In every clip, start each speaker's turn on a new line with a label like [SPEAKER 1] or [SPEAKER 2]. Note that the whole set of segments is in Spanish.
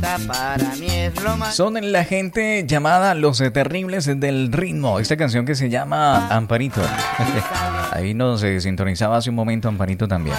[SPEAKER 1] Son la gente llamada Los Terribles del Ritmo. Esta canción que se llama Amparito. Ahí nos sintonizaba hace un momento Amparito también.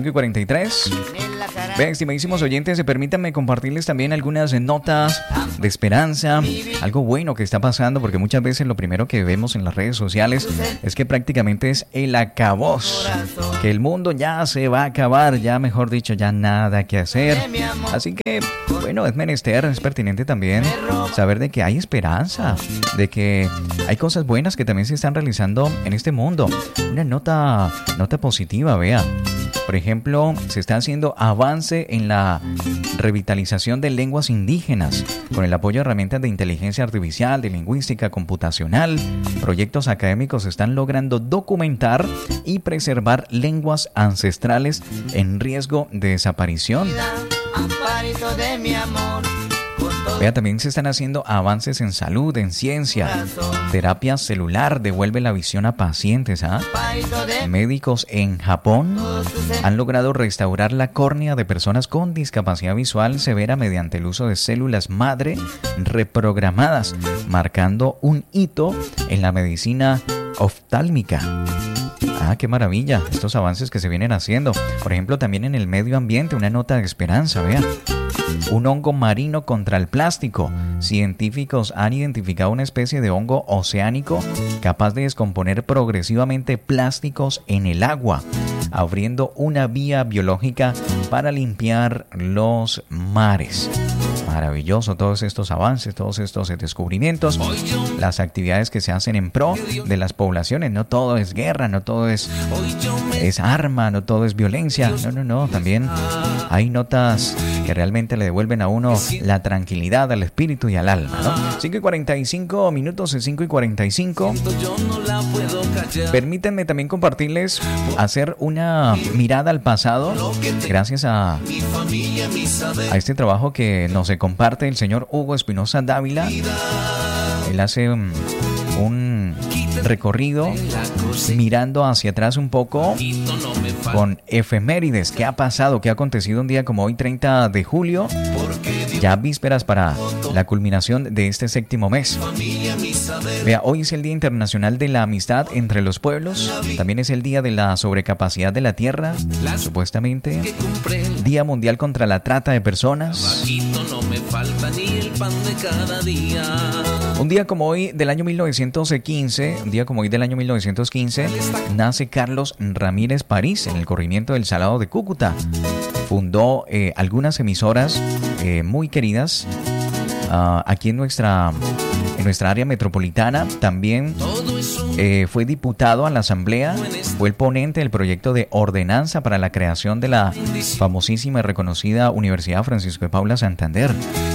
[SPEAKER 1] 5:43. Vean, estimadísimos oyentes, permítanme compartirles también algunas notas de esperanza, algo bueno que está pasando, porque muchas veces lo primero que vemos en las redes sociales es que prácticamente es el acabose, que el mundo ya se va a acabar, ya mejor dicho, ya nada que hacer. Así que, bueno, es menester, es pertinente también saber de que hay esperanza, de que hay cosas buenas que también se están realizando en este mundo. Una nota positiva, vea. Por ejemplo, se está haciendo avance en la revitalización de lenguas indígenas con el apoyo de herramientas de inteligencia artificial, de lingüística computacional. Proyectos académicos están logrando documentar y preservar lenguas ancestrales en riesgo de desaparición. Amparito de mi amor. Vea, también se están haciendo avances en salud, en ciencia. Terapia celular devuelve la visión a pacientes. Médicos en Japón han logrado restaurar la córnea de personas con discapacidad visual severa mediante el uso de células madre reprogramadas, marcando un hito en la medicina oftálmica. ¡Qué maravilla! Estos avances que se vienen haciendo. Por ejemplo, también en el medio ambiente, una nota de esperanza, vea. Un hongo marino contra el plástico. Científicos han identificado una especie de hongo oceánico capaz de descomponer progresivamente plásticos en el agua, abriendo una vía biológica para limpiar los mares. Maravilloso todos estos avances, todos estos descubrimientos, las actividades que se hacen en pro de las poblaciones. No todo es guerra, no todo es arma, no todo es violencia. No, también hay notas que realmente le devuelven a uno la tranquilidad al espíritu y al alma, ¿no? 5:45 minutos, 5:45. Permítanme también compartirles, hacer una mirada al pasado, gracias a este trabajo que nos comparte el señor Hugo Espinosa Dávila. Él hace un recorrido mirando hacia atrás un poco con efemérides. ¿Qué ha pasado? ¿Qué ha acontecido un día como hoy, 30 de julio? Ya vísperas para la culminación de este séptimo mes. Vea, hoy es el Día Internacional de la Amistad entre los Pueblos. También es el Día de la Sobrecapacidad de la Tierra, supuestamente. Día Mundial contra la Trata de Personas. Un día como hoy del año 1915, nace Carlos Ramírez París en el corregimiento del Salado de Cúcuta. Fundó algunas emisoras muy queridas aquí en nuestra área metropolitana. También fue diputado a la Asamblea, fue el ponente del proyecto de ordenanza para la creación de la famosísima y reconocida Universidad Francisco de Paula Santander.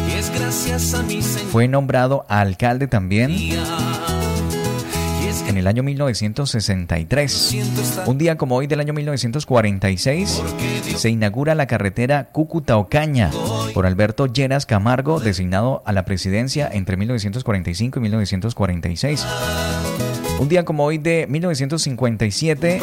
[SPEAKER 1] Fue nombrado alcalde también en el año 1963. Un día como hoy del año 1946 se inaugura la carretera Cúcuta-Ocaña por Alberto Lleras Camargo, designado a la presidencia entre 1945 y 1946. Un día como hoy de 1957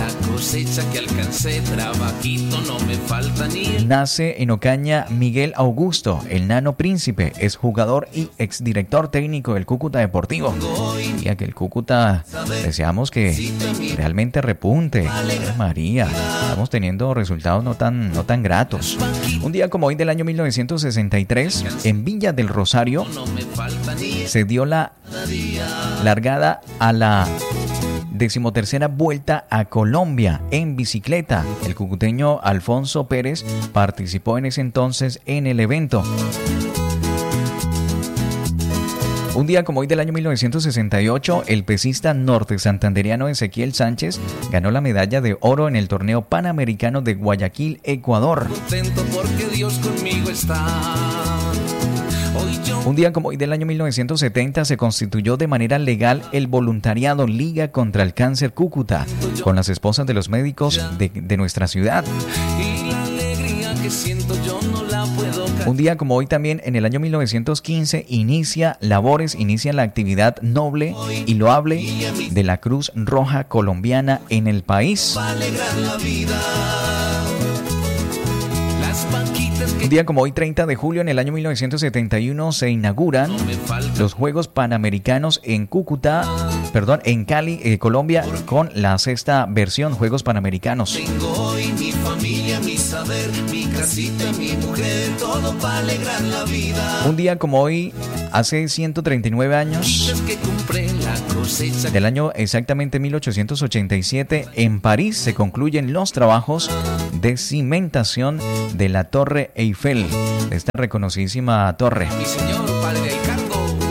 [SPEAKER 1] nace en Ocaña Miguel Augusto, el Nano Príncipe, es jugador y exdirector técnico del Cúcuta Deportivo. Y a que el Cúcuta deseamos que realmente repunte. María, estamos teniendo resultados no tan gratos. Un día como hoy del año 1963, en Villa del Rosario, se dio la largada a la 13ª Vuelta a Colombia en bicicleta. El cucuteño Alfonso Pérez participó en ese entonces en el evento. Un día como hoy del año 1968, el pesista norte santanderiano Ezequiel Sánchez ganó la medalla de oro en el torneo panamericano de Guayaquil, Ecuador. Un día como hoy del año 1970 se constituyó de manera legal el voluntariado Liga contra el Cáncer Cúcuta, con las esposas de los médicos de nuestra ciudad. Un día como hoy también, en el año 1915, inicia la actividad noble y loable de la Cruz Roja Colombiana en el país. Un día como hoy, 30 de julio, en el año 1971, se inauguran los Juegos Panamericanos en en Cali, Colombia, con la sexta versión Juegos Panamericanos.
[SPEAKER 2] Tengo hoy mi familia, mi saber, mi casita, mi mujer, todo para alegrar la vida.
[SPEAKER 1] Un día como hoy, hace 139 años, del año exactamente 1887, en París se concluyen los trabajos de cimentación de la Torre Eiffel, esta reconocidísima torre.
[SPEAKER 2] Mi señor padre Ricardo.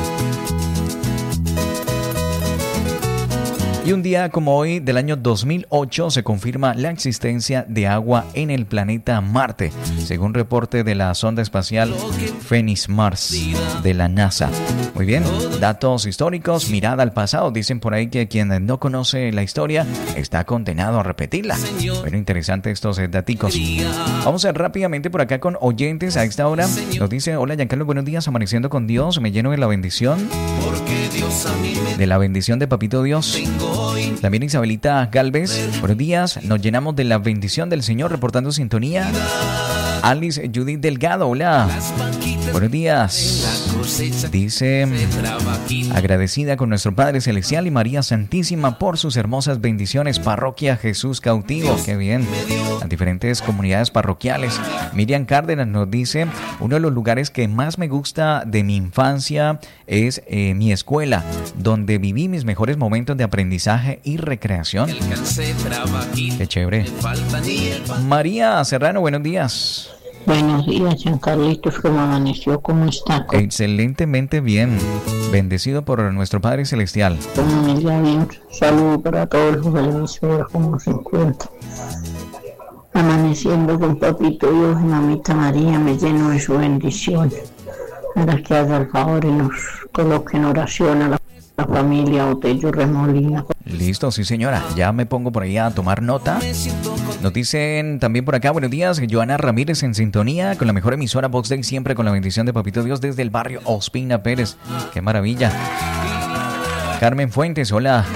[SPEAKER 1] Y un día como hoy, del año 2008, se confirma la existencia de agua en el planeta Marte, según reporte de la sonda espacial Phoenix Mars de la NASA. Muy bien, datos históricos, mirada al pasado. Dicen por ahí que quien no conoce la historia está condenado a repetirla. Bueno, interesante estos daticos. Vamos a ir rápidamente por acá con oyentes a esta hora. Nos dice: hola Giancarlo, buenos días, amaneciendo con Dios, me lleno de la bendición. De la bendición de Papito Dios. También Isabelita Galvez, buenos días, nos llenamos de la bendición del Señor, reportando sintonía. Alice Judith Delgado, hola, buenos días. Dice: agradecida con nuestro Padre Celestial y María Santísima por sus hermosas bendiciones. Parroquia Jesús Cautivo, qué bien. Las diferentes comunidades parroquiales. Miriam Cárdenas nos dice: uno de los lugares que más me gusta de mi infancia es mi escuela, donde viví mis mejores momentos de aprendizaje y recreación. Qué chévere. María Serrano, buenos días.
[SPEAKER 3] Buenos días, Giancarlitos, ¿cómo amaneció? ¿Cómo está?
[SPEAKER 1] Excelentemente bien, bendecido por nuestro Padre Celestial.
[SPEAKER 3] Familia, bien, saludo para todos los del hemisferio, ¿cómo se encuentra? Amaneciendo con Papito Dios y Mamita María, me lleno de su bendición, para que haga el favor y nos coloque en oración a la familia Otello Remolina.
[SPEAKER 1] Listo, sí señora, ya me pongo por ahí a tomar nota. Nos dicen también por acá: buenos días, Joana Ramírez en sintonía con la mejor emisora Vox Day, siempre con la bendición de Papito Dios desde el barrio Ospina Pérez. ¡Qué maravilla! Carmen Fuentes, hola.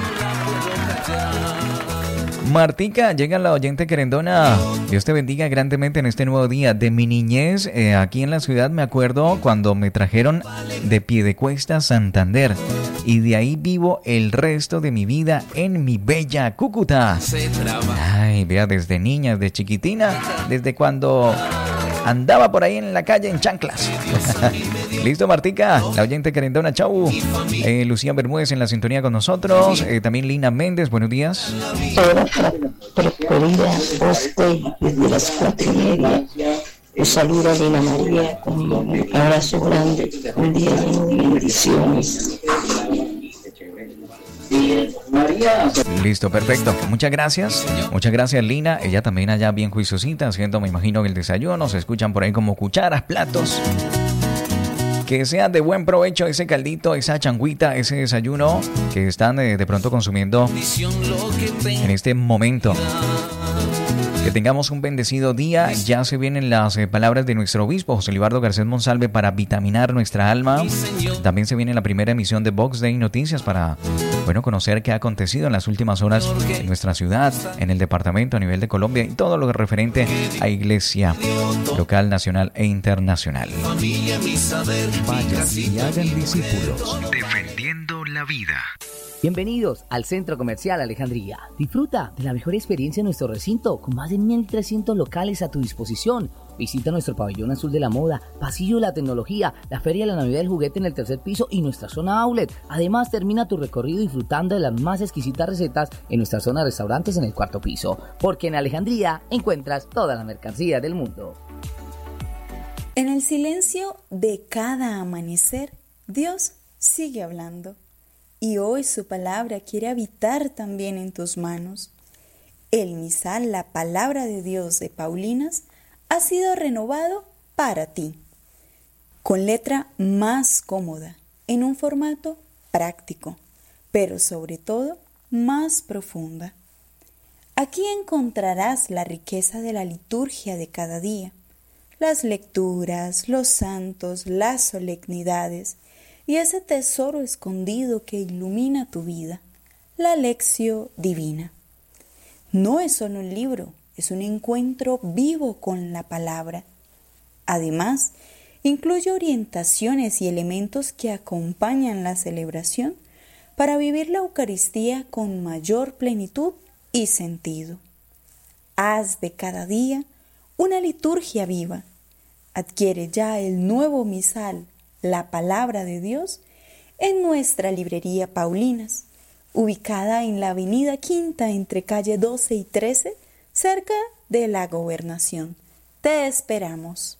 [SPEAKER 1] Martica, llega la oyente querendona. Dios te bendiga grandemente en este nuevo día. De mi niñez, aquí en la ciudad, me acuerdo cuando me trajeron de Piedecuesta a Santander. Y de ahí vivo el resto de mi vida en mi bella Cúcuta. Ay, vea, desde niña, desde chiquitina, desde cuando andaba por ahí en la calle en chanclas. Listo, Martica, la oyente querendona, chau. Lucía Bermúdez en la sintonía con nosotros. También Lina Méndez, buenos días.
[SPEAKER 3] Preferida Oste desde las 4:30. Os saluda Lina María con un abrazo grande, un día lleno de bendiciones.
[SPEAKER 1] Listo, perfecto. Muchas gracias. Muchas gracias, Lina. Ella también allá bien juiciosita, haciendo, me imagino, el desayuno. Se escuchan por ahí como cucharas, platos. Que sea de buen provecho ese caldito, esa changuita, ese desayuno que están de pronto consumiendo en este momento. Que tengamos un bendecido día. Ya se vienen las palabras de nuestro obispo, José Libardo Garcés Monsalve, para vitaminar nuestra alma. También se viene la primera emisión de Vox Day Noticias para, conocer qué ha acontecido en las últimas horas en nuestra ciudad, en el departamento, a nivel de Colombia y todo lo referente a iglesia local, nacional e internacional. Vayan y hagan discípulos, defendiendo la vida.
[SPEAKER 4] Bienvenidos al Centro Comercial Alejandría. Disfruta de la mejor experiencia en nuestro recinto, con más de 1.300 locales a tu disposición. Visita nuestro pabellón azul de la moda, pasillo de la tecnología, la feria de la Navidad del juguete en el tercer piso y nuestra zona outlet. Además, termina tu recorrido disfrutando de las más exquisitas recetas en nuestra zona de restaurantes en el cuarto piso. Porque en Alejandría encuentras toda la mercancía del mundo.
[SPEAKER 5] En el silencio de cada amanecer, Dios sigue hablando. Y hoy su palabra quiere habitar también en tus manos. El misal, la palabra de Dios de Paulinas, ha sido renovado para ti, con letra más cómoda, en un formato práctico, pero sobre todo más profunda. Aquí encontrarás la riqueza de la liturgia de cada día, las lecturas, los santos, las solemnidades, y ese tesoro escondido que ilumina tu vida, la Lección Divina. No es solo un libro, es un encuentro vivo con la palabra. Además, incluye orientaciones y elementos que acompañan la celebración para vivir la Eucaristía con mayor plenitud y sentido. Haz de cada día una liturgia viva. Adquiere ya el nuevo misal, la Palabra de Dios, en nuestra librería Paulinas, ubicada en la avenida Quinta entre calle 12 y 13, cerca de la Gobernación. Te esperamos.